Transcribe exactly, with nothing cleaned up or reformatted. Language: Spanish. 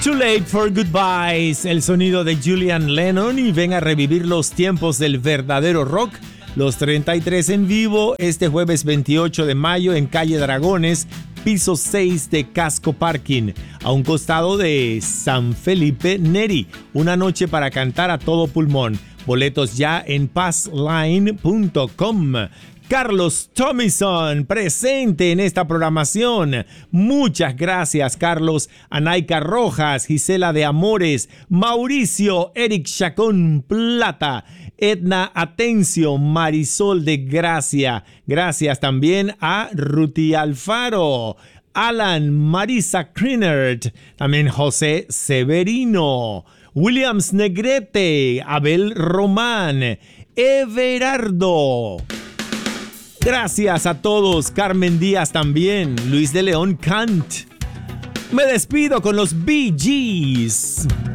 Too Late for Goodbyes, el sonido de Julian Lennon, y ven a revivir los tiempos del verdadero rock. Los treinta y tres en vivo este jueves veintiocho de mayo en Calle Dragones, piso seis de Casco Parking, a un costado de San Felipe Neri. Una noche para cantar a todo pulmón. Boletos ya en passline punto com. Carlos Tomison, presente en esta programación. Muchas gracias, Carlos. Anaika Rojas, Gisela de Amores, Mauricio, Eric Chacón Plata, Edna Atencio, Marisol de Gracia. Gracias también a Ruti Alfaro, Alan, Marisa Crinert, también José Severino, Williams Negrete, Abel Román, Everardo. Gracias a todos, Carmen Díaz también, Luis de León Kant. Me despido con los Bee Gees.